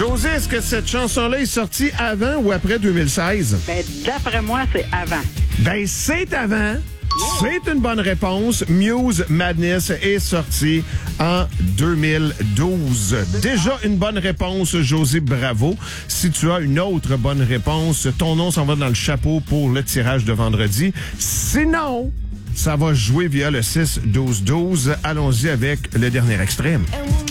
José, est-ce que cette chanson-là est sortie avant ou après 2016? Ben, d'après moi, c'est avant. Ben, c'est avant. C'est une bonne réponse. Muse Madness est sorti en 2012. Déjà une bonne réponse, José, bravo. Si tu as une autre bonne réponse, ton nom s'en va dans le chapeau pour le tirage de vendredi. Sinon, ça va jouer via le 6-12-12. Allons-y avec le dernier extrême.